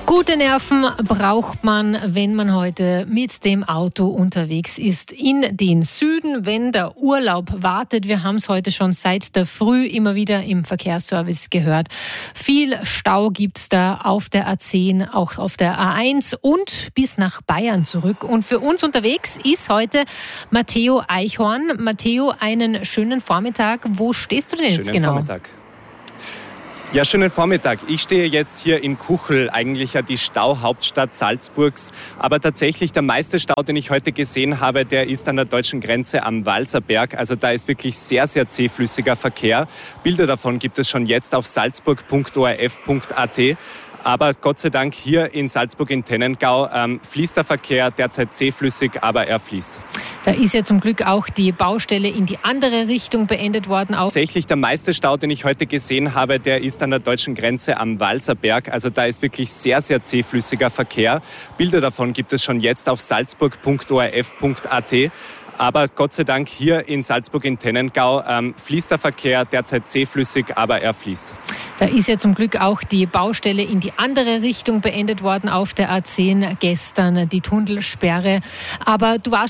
Gute Nerven braucht man, wenn man heute mit dem Auto unterwegs ist in den Süden, wenn der Urlaub wartet. Wir haben es heute schon seit der Früh immer wieder im Verkehrsservice gehört. Viel Stau gibt's da auf der A10, auch auf der A1 und bis nach Bayern zurück. Und für uns unterwegs ist heute Matteo Eichhorn. Matteo, einen schönen Vormittag. Wo stehst du denn jetzt genau? Vormittag. Ja, schönen Vormittag. Ich stehe jetzt hier in Kuchel, eigentlich ja die Stauhauptstadt Salzburgs. Aber tatsächlich der meiste Stau, den ich heute gesehen habe, der ist an der deutschen Grenze am Walserberg. Also da ist wirklich sehr, sehr zähflüssiger Verkehr. Bilder davon gibt es schon jetzt auf salzburg.orf.at. Aber Gott sei Dank hier in Salzburg in Tennengau fließt der Verkehr derzeit zähflüssig, aber er fließt. Da ist ja zum Glück auch die Baustelle in die andere Richtung beendet worden. Tatsächlich der meiste Stau, den ich heute gesehen habe, der ist an der deutschen Grenze am Walserberg. Also da ist wirklich sehr, sehr zähflüssiger Verkehr. Bilder davon gibt es schon jetzt auf salzburg.orf.at. Aber Gott sei Dank hier in Salzburg in Tennengau fließt der Verkehr derzeit zähflüssig, aber er fließt. Da ist ja zum Glück auch die Baustelle in die andere Richtung beendet worden auf der A10 gestern, die Tunnelsperre. Aber du warst